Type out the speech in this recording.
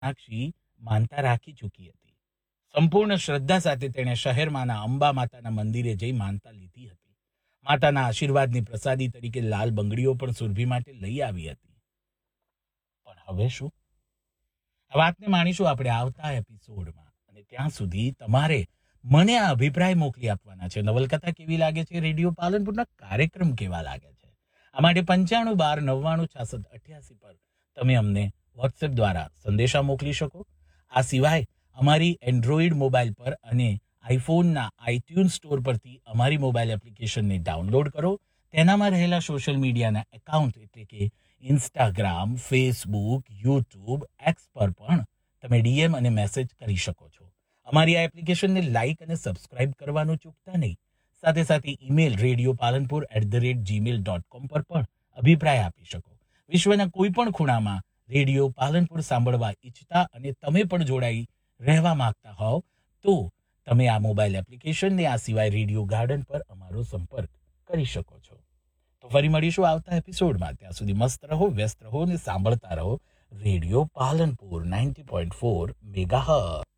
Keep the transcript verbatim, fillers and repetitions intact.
મીનાક્ષી માનતા રાખી ચૂકી હતી. સંપૂર્ણ શ્રદ્ધા સાથે તેણે શહેરમાંના અંબા માતાના મંદિરે જઈ માનતા લીધી હતી. માતાના આશીર્વાદની પ્રસાદી તરીકે લાલ બંગડીઓ પણ સુરભી માટે લઈ આવી હતી. પણ હવે શું? આ વાતને માણીશું આપણે આવતા એપિસોડમાં, અને ત્યાં સુધી તમારે મને આ અભિપ્રાય મોકલી આપવાના છે. નવલકથા કેવી લાગે છે? રેડિયો પાલનપુરના કાર્યક્રમ કેવા લાગે છે? આ માટે પંચાણું બાર નવ્વાણું છાસઠ અઠ્યાસી પર તમે અમને વોટ્સએપ દ્વારા સંદેશા મોકલી શકો. આ સિવાય અમારી એન્ડ્રોઈડ મોબાઈલ પર અને આઈફોનના આઈટ્યુન સ્ટોર પરથી અમારી મોબાઈલ એપ્લિકેશનને ડાઉનલોડ કરો. તેનામાં રહેલા સોશિયલ મીડિયાના એકાઉન્ટ એટલે કે ઇન્સ્ટાગ્રામ, ફેસબુક, યુટ્યુબ, એક્સ પર પણ તમે ડીએમ અને મેસેજ કરી શકો છો. અમારી આ એપ્લિકેશનને લાઇક અને સબસ્ક્રાઇબ કરવાનું ચૂકતા નહીં. સાથે સાથે email radio Palanpur at the rate Gmail dot com પર પણ અભિપ્રાય આપી શકો. વિશ્વના કોઈ પણ ખૂણામાં રેડિયો પાલનપુર સાંભળવા ઈચ્છતા અને તમે પણ જોડાઈ રહેવા માંગતા હોવ તો તમે આ મોબાઈલ એપ્લિકેશનને આ સિવાય રેડિયો ગાર્ડન પર અમારો સંપર્ક કરી શકો છો. તો ફરી મળીશું આવતા એપિસોડમાં. ત્યાં સુધી મસ્ત રહો, વ્યસ્ત રહો અને સાંભળતા રહો radio Palanpur ninety point four megahertz.